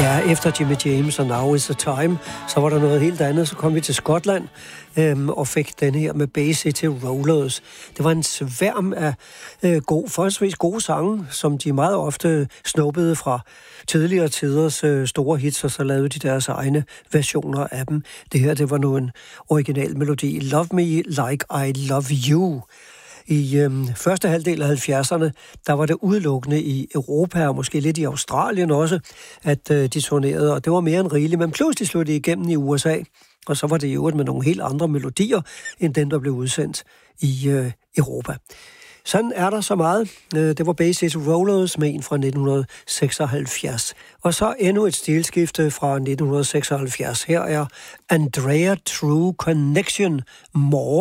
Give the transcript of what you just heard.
Ja, efter Jimmy James og Now is the Time, så var der noget helt andet. Så kom vi til Skotland og fik den her med Bay City Rollers. Det var en sværm af forholdsvis gode sange, som de meget ofte snuppede fra tidligere tiders store hits, og så lavede de deres egne versioner af dem. Det her, det var nu en original melodi. Love Me Like I Love You. I første halvdel af 70'erne, der var det udelukkende i Europa, og måske lidt i Australien også, at de turnerede, og det var mere end rigeligt, men pludselig slog det igennem i USA, og så var det jo med nogle helt andre melodier, end den, der blev udsendt i Europa. Sådan er der så meget. Det var Bay City Rollers med en fra 1976. Og så endnu et stilskifte fra 1976. Her er Andrea True Connection More.